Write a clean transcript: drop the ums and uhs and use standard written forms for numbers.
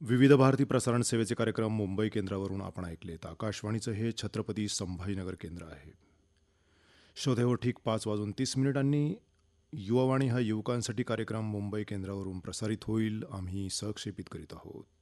विविध भारती प्रसारण सेवेचे कार्यक्रम मुंबई केंद्रावरून आपण ऐकलेत. आकाशवाणीचं हे छत्रपती संभाजीनगर केंद्र आहे. श्रोतेहो, ठीक 5:30 युवावाणी हा युवकांसाठी कार्यक्रम मुंबई केंद्रावरून प्रसारित होईल. आम्ही सहक्षेपित करीत आहोत.